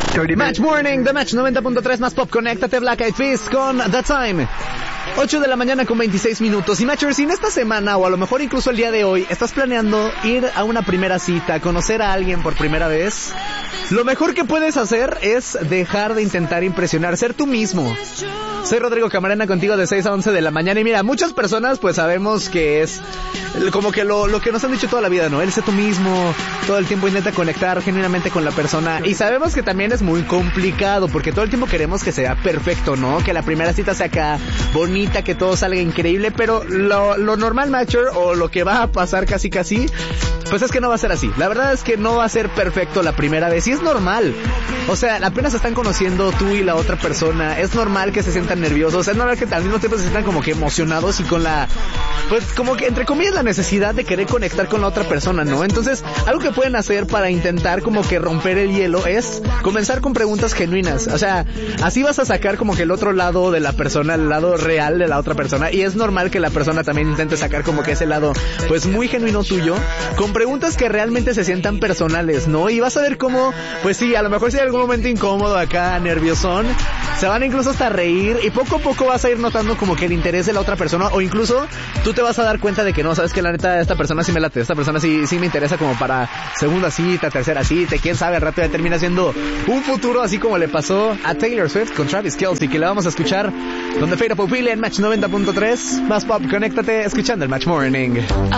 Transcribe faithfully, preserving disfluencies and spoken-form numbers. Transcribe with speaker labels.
Speaker 1: Match Morning, The Match noventa punto tres más pop. Conéctate, Black Eyed Peas con The Time. ocho de la mañana con veintiséis minutos. Y Matchers, si en esta semana o a lo mejor incluso el día de hoy estás planeando ir a una primera cita, conocer a alguien por primera vez, lo mejor que puedes hacer es dejar de intentar impresionar, ser tú mismo. Soy Rodrigo Camarena contigo de seis a once de la mañana y mira, muchas personas pues sabemos que es como que lo, lo que nos han dicho toda la vida, ¿no? El sé tú mismo, todo el tiempo intenta conectar genuinamente con la persona y sabemos que también es muy complicado porque todo el tiempo queremos que sea perfecto, ¿no? Que la primera cita sea acá bonita, que todo salga increíble, pero lo, lo normal, Matcher, o lo que va a pasar casi casi, pues es que no va a ser así. La verdad es que no va a ser perfecto la primera vez y es normal. O sea, apenas se están conociendo tú y la otra persona, es normal que se sientan nerviosos, es normal que al mismo tiempo se sientan como que emocionados y con la, pues como que entre comillas la necesidad de querer conectar con la otra persona, ¿no? Entonces, algo que pueden hacer para intentar como que romper el hielo es comenzar con preguntas genuinas. O sea, así vas a sacar como que el otro lado de la persona, el lado real de la otra persona, y es normal que la persona también intente sacar como que ese lado, pues muy genuino tuyo, con preguntas que realmente se sientan personales, ¿no? Y vas a ver cómo, pues sí, a lo mejor si hay algún momento incómodo acá, nerviosón, se van incluso hasta reír y poco a poco vas a ir notando como que el interés de la otra persona, o incluso tú te vas a dar cuenta de que no, sabes que la neta esta persona sí me late, esta persona sí, sí me interesa como para segunda cita, tercera cita, quién sabe, al rato ya termina siendo un futuro, así como le pasó a Taylor Swift con Travis Kelce, que le vamos a escuchar donde Fade Up Ophelia en Match noventa punto tres, más pop, conéctate escuchando el Match Morning.